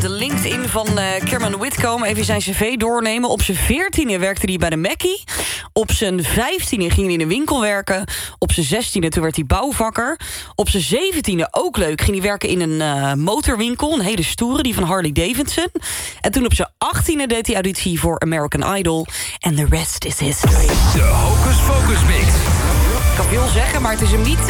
De LinkedIn van Cameron Whitcomb. Even zijn cv doornemen. Op zijn 14e werkte hij bij de Mackie. Op zijn 15e ging hij in een winkel werken. Op zijn 16e toen werd hij bouwvakker. Op zijn 17e, ook leuk, ging hij werken in een motorwinkel. Een hele stoere, die van Harley Davidson. En toen op zijn 18e deed hij auditie voor American Idol. En the rest is history. De Hocus Pocus Mix. Ik kan veel zeggen, maar het is hem niet